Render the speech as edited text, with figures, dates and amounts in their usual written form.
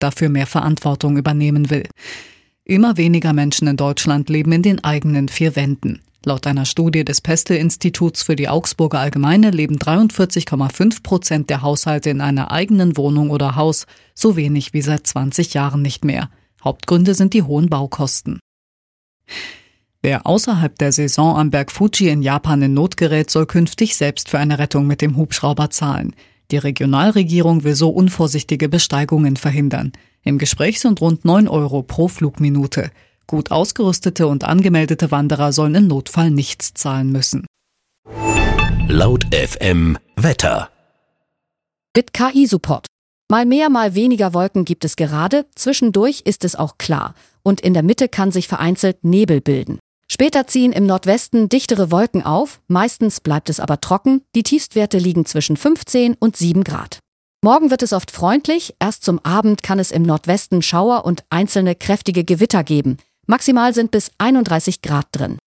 dafür mehr Verantwortung übernehmen will. Immer weniger Menschen in Deutschland leben in den eigenen 4 Wänden. Laut einer Studie des Pestel-Instituts für die Augsburger Allgemeine leben 43,5% der Haushalte in einer eigenen Wohnung oder Haus, so wenig wie seit 20 Jahren nicht mehr. Hauptgründe sind die hohen Baukosten. Wer außerhalb der Saison am Berg Fuji in Japan in Not gerät, soll künftig selbst für eine Rettung mit dem Hubschrauber zahlen. Die Regionalregierung will so unvorsichtige Besteigungen verhindern. Im Gespräch sind rund 9 € pro Flugminute. Gut ausgerüstete und angemeldete Wanderer sollen im Notfall nichts zahlen müssen. Laut FM Wetter. Mit KI-Support. Mal mehr, mal weniger Wolken gibt es gerade, zwischendurch ist es auch klar und in der Mitte kann sich vereinzelt Nebel bilden. Später ziehen im Nordwesten dichtere Wolken auf, meistens bleibt es aber trocken, die Tiefstwerte liegen zwischen 15 und 7 Grad. Morgen wird es oft freundlich, erst zum Abend kann es im Nordwesten Schauer und einzelne kräftige Gewitter geben. Maximal sind bis 31 Grad drin.